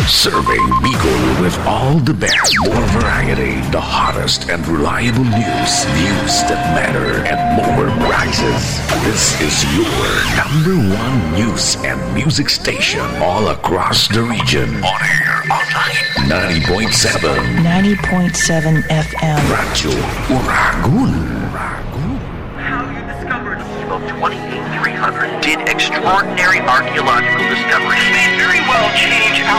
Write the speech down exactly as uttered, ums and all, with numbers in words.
Serving Bicol with all the best, more variety, the hottest and reliable news, news that matter, and more prizes. This is your number one news and music station all across the region. On air, online, ninety point seven. ninety point seven F M. Radyo Uragun. How you discovered Evo twenty-eight three hundred did extraordinary archaeological discoveries. May very well change